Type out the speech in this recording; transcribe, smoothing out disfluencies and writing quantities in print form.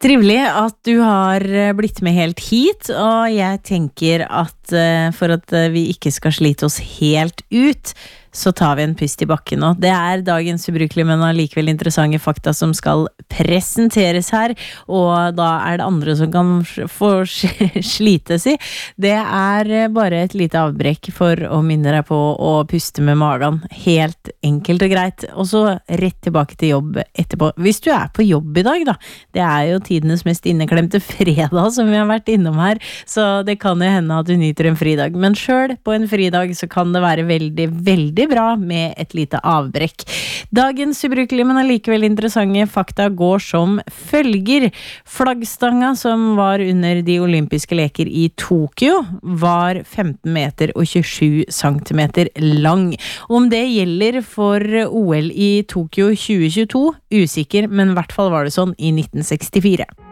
Trivelig at du har blitt med helt hit, og jeg tenker at for at vi ikke skal slite oss helt ut, så tar vi en pust i bakken nå. Det dagens ubrukelige, men allikevel interessante fakta som skal presenteres her, og da det andre som kan få slites i. Det bare et lite avbrekk for å minne deg på å puste med magen. Helt enkelt og greit. Og så rett tilbake til jobb etterpå. Hvis du på jobb i dag da, det jo tidenes mest inneklemte fredag som vi har vært innom her, så det kan jo hende at du nyter en fridag. Men selv på en fridag så kan det være veldig, veldig bra med et lite avbrekk. Dagens ubrukelige, men allikevel interessante fakta går som følger. Flaggstanga som var under de olympiske leker i Tokyo var 15 meter og 27 centimeter lang. Om det gjelder for OL i Tokyo 2022, usikker, men I hvert fall var det sånn i 1964.